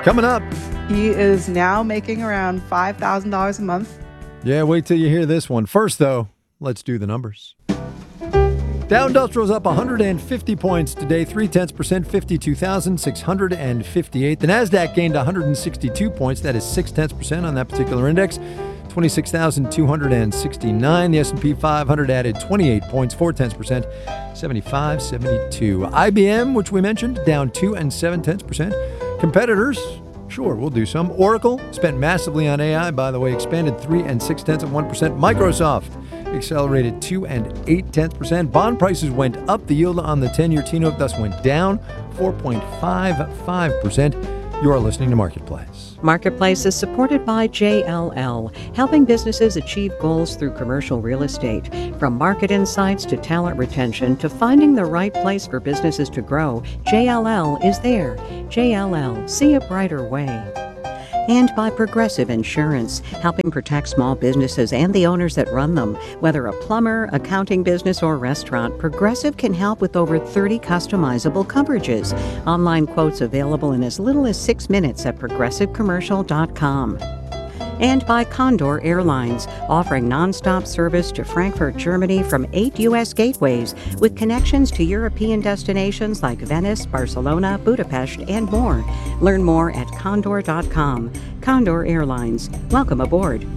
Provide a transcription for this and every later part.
Coming up. He is now making around $5,000 a month. Yeah, wait till you hear this one. First, though, let's do the numbers. Dow Industrial's up 150 points today, 0.3%, 52,658. The NASDAQ gained 162 points. That is 0.6% on that particular index, 26,269. The S&P 500 added 28 points, 0.4%, 7572. IBM, which we mentioned, down 2.7%. Competitors, sure, we'll do some. Oracle spent massively on AI, by the way, expanded 3.6%. Microsoft accelerated 2.8%. Bond prices went up. The yield on the 10-year T-note thus went down 4.55%. You are listening to Marketplace. Marketplace is supported by JLL, helping businesses achieve goals through commercial real estate. From market insights to talent retention to finding the right place for businesses to grow, JLL is there. JLL, see a brighter way. And by Progressive Insurance, helping protect small businesses and the owners that run them. Whether a plumber, accounting business, or restaurant, Progressive can help with over 30 customizable coverages. Online quotes available in as little as 6 minutes at progressivecommercial.com. And by Condor Airlines, offering nonstop service to Frankfurt, Germany from 8 U.S. gateways with connections to European destinations like Venice, Barcelona, Budapest, and more. Learn more at condor.com. Condor Airlines. Welcome aboard.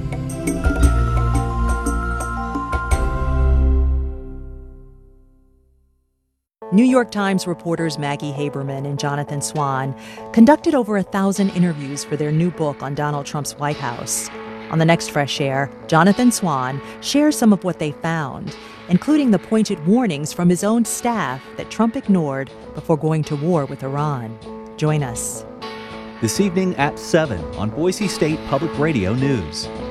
New York Times reporters Maggie Haberman and Jonathan Swan conducted over 1,000 interviews for their new book on Donald Trump's White House. On the next Fresh Air, Jonathan Swan shares some of what they found, including the pointed warnings from his own staff that Trump ignored before going to war with Iran. Join us. This evening at 7 on Boise State Public Radio News.